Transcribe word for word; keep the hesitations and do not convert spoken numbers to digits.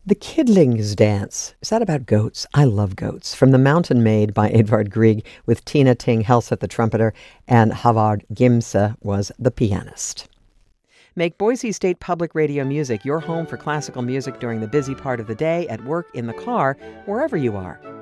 The Kidling's Dance. Is that about goats? I love goats. From The Mountain Maid by Edvard Grieg, with Tina Ting Helseth, the trumpeter, and Havard Gimse was the pianist. Make Boise State Public Radio Music your home for classical music during the busy part of the day, at work, in the car, wherever you are.